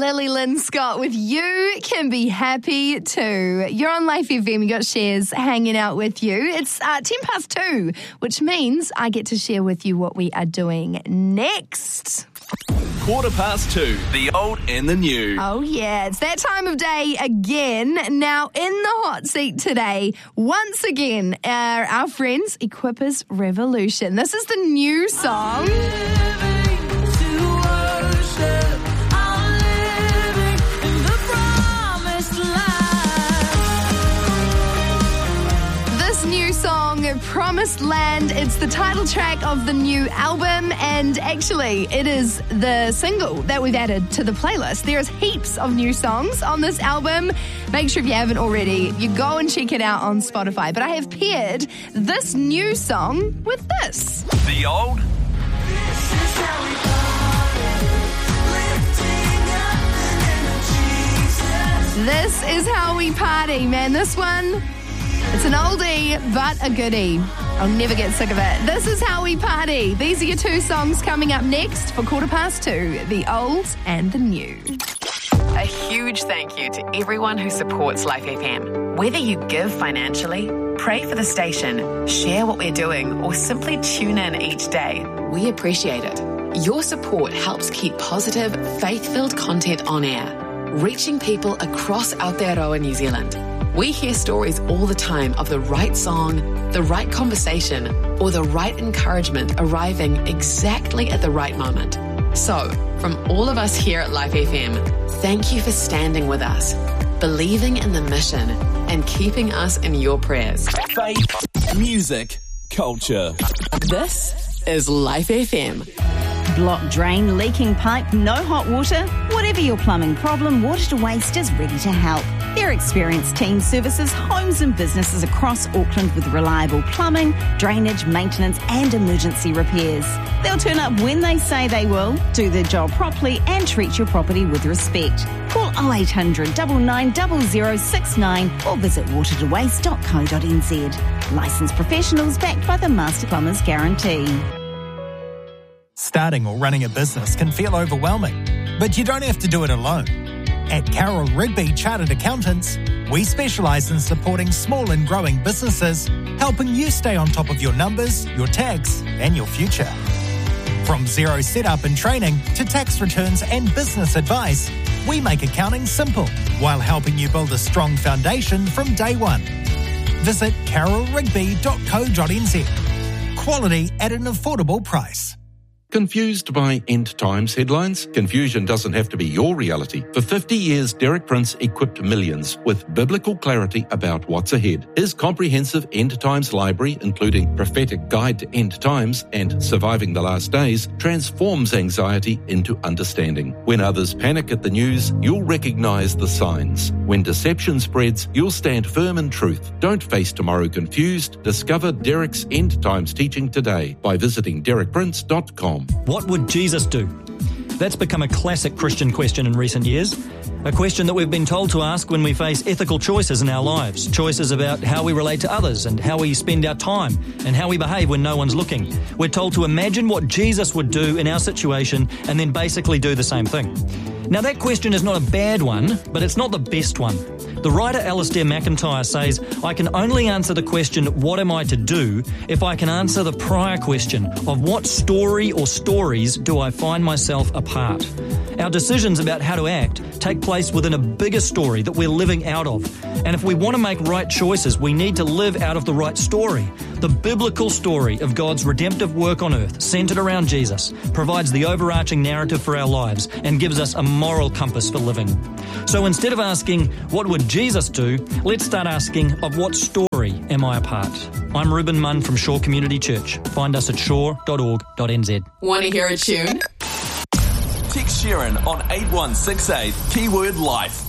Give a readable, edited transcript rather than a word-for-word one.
Lily Lynn Scott with You Can Be Happy Too. You're on Life FM, you got Shares hanging out with you. It's 2:10, which means I get to share with you what we are doing next. 2:15, the old and the new. Oh yeah, it's that time of day again. Now in the hot seat today, once again, are our friends Equippers Revolution. This is the new song. New song, Promised Land. It's the title track of the new album, and actually it is the single that we've added to the playlist. There's heaps of new songs on this album. Make sure if you haven't already, you go and check it out on Spotify. But I have paired this new song with this. The old. This is how we party, man. This one, it's an oldie, but a goodie. I'll never get sick of it. This is how we party. These are your two songs coming up next for 2:15, the old and the new. A huge thank you to everyone who supports Life FM. Whether you give financially, pray for the station, share what we're doing, or simply tune in each day, we appreciate it. Your support helps keep positive, faith-filled content on air, reaching people across Aotearoa, New Zealand. We hear stories all the time of the right song, the right conversation, or the right encouragement arriving exactly at the right moment. So, from all of us here at Life FM, thank you for standing with us, believing in the mission, and keeping us in your prayers. Faith, music, culture. This is Life FM. Blocked drain, leaking pipe, no hot water? Whatever your plumbing problem, Water to Waste is ready to help. Their experienced team services homes and businesses across Auckland with reliable plumbing, drainage, maintenance and emergency repairs. They'll turn up when they say they will, do their job properly and treat your property with respect. Call 0800 99 0069 or visit watertowaste.co.nz. Licensed professionals backed by the Master Plumbers Guarantee. Starting or running a business can feel overwhelming, but you don't have to do it alone. At Carroll Rigby Chartered Accountants, we specialise in supporting small and growing businesses, helping you stay on top of your numbers, your tax, and your future. From zero setup and training to tax returns and business advice, we make accounting simple while helping you build a strong foundation from day one. Visit carrollrigby.co.nz. Quality at an affordable price. Confused by end times headlines? Confusion doesn't have to be your reality. For 50 years, Derek Prince equipped millions with biblical clarity about what's ahead. His comprehensive end times library, including Prophetic Guide to End Times and Surviving the Last Days, transforms anxiety into understanding. When others panic at the news, you'll recognize the signs. When deception spreads, you'll stand firm in truth. Don't face tomorrow confused. Discover Derek's end times teaching today by visiting derekprince.com. What would Jesus do? That's become a classic Christian question in recent years. A question that we've been told to ask when we face ethical choices in our lives. Choices about how we relate to others and how we spend our time and how we behave when no one's looking. We're told to imagine what Jesus would do in our situation and then basically do the same thing. Now that question is not a bad one, but it's not the best one. The writer Alistair McIntyre says, I can only answer the question, what am I to do, if I can answer the prior question of what story or stories do I find myself a part. Our decisions about how to act take place within a bigger story that we're living out of. And if we want to make right choices, we need to live out of the right story. The biblical story of God's redemptive work on earth, centered around Jesus, provides the overarching narrative for our lives and gives us a moral compass for living. So instead of asking, what would Jesus do? Let's start asking, of what story am I a part? I'm Ruben Munn from Shore Community Church. Find us at shore.org.nz. Want to hear a tune? Text Sharon on 8168, keyword life.